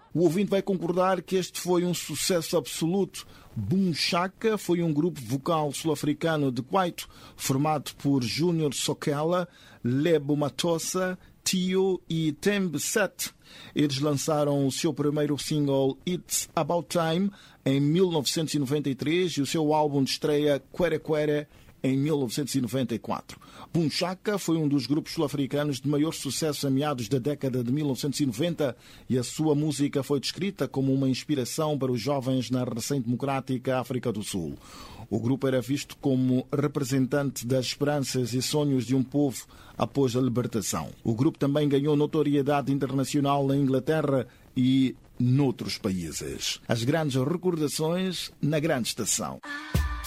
O ouvinte vai concordar que este foi um sucesso absoluto. Boom Shaka foi um grupo vocal sul-africano de Kwaito, formado por Junior Sokela, Lebo Matosa, Tio e Tembe Set. Eles lançaram o seu primeiro single It's About Time em 1993 e o seu álbum de estreia Quere Quere em 1994. Boom Shaka foi um dos grupos sul-africanos de maior sucesso a meados da década de 1990 e a sua música foi descrita como uma inspiração para os jovens na recém-democrática África do Sul. O grupo era visto como representante das esperanças e sonhos de um povo após a libertação. O grupo também ganhou notoriedade internacional na Inglaterra e noutros países. As grandes recordações na grande estação.